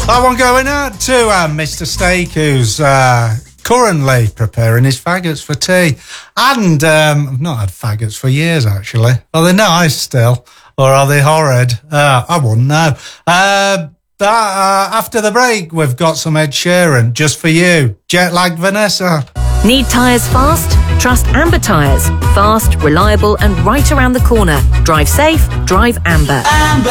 That one going out to Mr. Steak, who's currently preparing his faggots for tea. And I've not had faggots for years, actually. Are they nice still? Or are they horrid? I wouldn't know. After the break, we've got some Ed Sheeran, just for you. Jet-lagged Vanessa. Need tyres fast? Trust Amber Tyres. Fast, reliable and right around the corner. Drive safe, drive Amber. Amber.